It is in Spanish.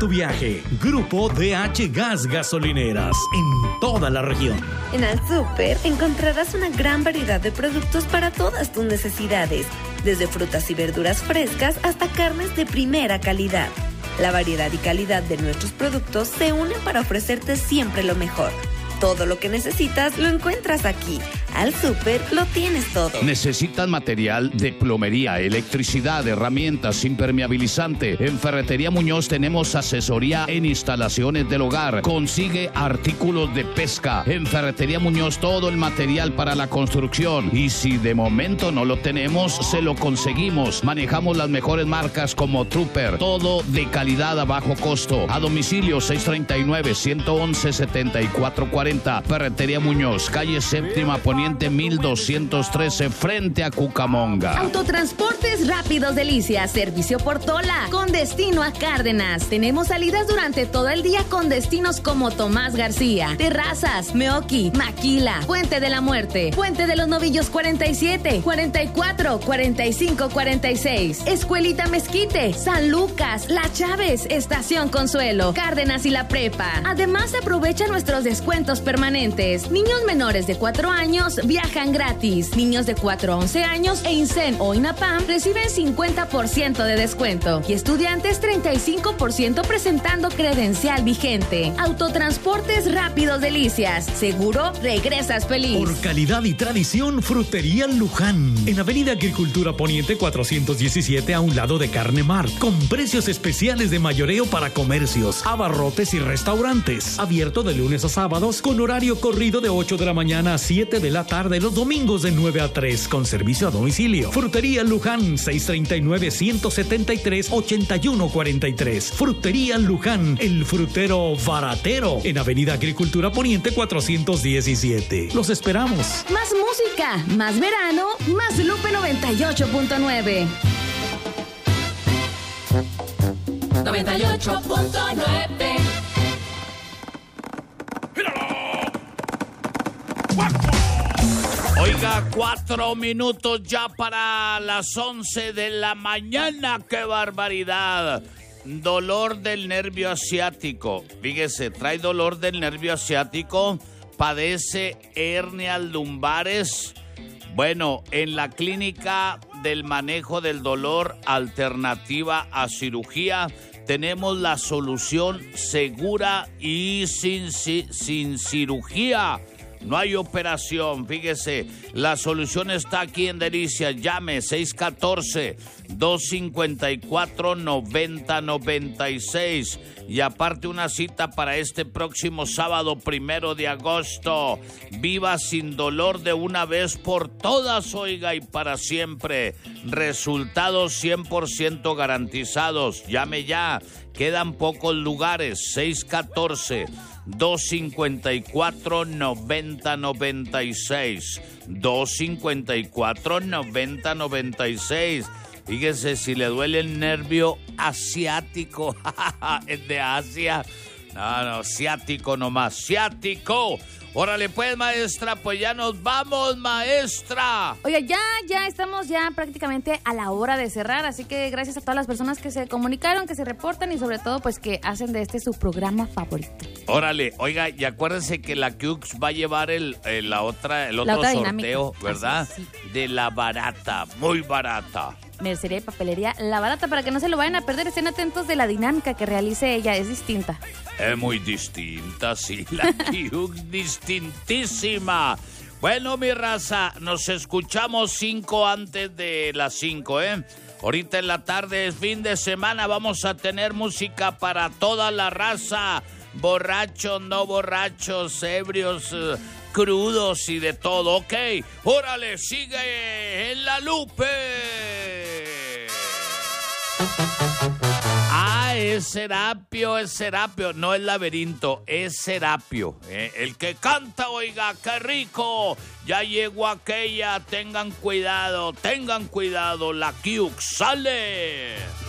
tu viaje. Grupo DH Gas Gasolineras, en toda la región. En Al Súper encontrarás una gran variedad de productos para todas tus necesidades, desde frutas y verduras frescas hasta carnes de primera calidad. La variedad y calidad de nuestros productos se unen para ofrecerte siempre lo mejor. Todo lo que necesitas lo encuentras aquí. Al Súper lo tienes todo. ¿Necesitas material de plomería, electricidad, herramientas, impermeabilizante? En Ferretería Muñoz tenemos asesoría en instalaciones del hogar. Consigue artículos de pesca. En Ferretería Muñoz todo el material para la construcción. Y si de momento no lo tenemos, se lo conseguimos. Manejamos las mejores marcas como Trooper. Todo de calidad a bajo costo. A domicilio 639-111-7440. Ferretería Muñoz, calle Séptima Poniente 1213, frente a Cucamonga. Autotransportes Rápidos Delicias, servicio por Tola, con destino a Cárdenas. Tenemos salidas durante todo el día con destinos como Tomás García, Terrazas, Meoqui, Maquila, Puente de la Muerte, Puente de los Novillos 47, 44, 45, 46, Escuelita Mezquite, San Lucas, La Chávez, Estación Consuelo, Cárdenas y La Prepa. Además, aprovecha nuestros descuentos permanentes. Niños menores de 4 años viajan gratis. Niños de 4 a 11 años e INSEN o INAPAM reciben 50% de descuento. Y estudiantes 35% presentando credencial vigente. Autotransportes Rápidos Delicias. Seguro regresas feliz. Por calidad y tradición, Frutería Luján. En Avenida Agricultura Poniente 417, a un lado de Carne Mart. Con precios especiales de mayoreo para comercios, abarrotes y restaurantes. Abierto de lunes a sábados con horario corrido de 8 de la mañana a 7 de la tarde, los domingos de 9 a 3, con servicio a domicilio. Frutería Luján, 639-173-8143. Frutería Luján, el frutero baratero, en Avenida Agricultura Poniente 417. Los esperamos. Más música, más verano, más Lupe 98.9. 98.9. Oiga, 4 minutos ya para las 11 de la mañana. ¡Qué barbaridad! Dolor del nervio asiático. Fíjese, trae dolor del nervio asiático, padece hernias lumbares. Bueno, en la clínica del manejo del dolor alternativa a cirugía, tenemos la solución segura y sin cirugía. No hay operación, fíjese, la solución está aquí en Delicias. Llame 614-254-9096 y aparte una cita para este próximo sábado 1 de agosto. Viva sin dolor de una vez por todas, oiga, y para siempre. Resultados 100% garantizados. Llame ya, quedan pocos lugares. 614-254-9096. 254-9096. Fíjese, si le duele el nervio asiático, es de Asia. No, ciático nomás, ciático. Órale pues, maestra, pues ya nos vamos, maestra. Oye, ya estamos ya prácticamente a la hora de cerrar, así que gracias a todas las personas que se comunicaron, que se reportan y sobre todo pues que hacen de este su programa favorito. Órale, oiga, y acuérdense que la QX va a llevar el otro sorteo, dinámica, ¿verdad? Sí. De la barata, muy barata. Mercería y Papelería La Barata, para que no se lo vayan a perder, estén atentos de la dinámica que realice ella, es distinta. Es muy distinta, sí, la QX distintísima. Bueno, mi raza, nos escuchamos 5 antes de las 5, ¿eh? Ahorita en la tarde es fin de semana, vamos a tener música para toda la raza. Borrachos, no borrachos, ebrios, crudos y de todo, ¿ok? ¡Órale, sigue en la Lupe! Ah, es Serapio, no es Laberinto, es Serapio. El que canta, oiga, qué rico. Ya llegó aquella, tengan cuidado, la QX sale.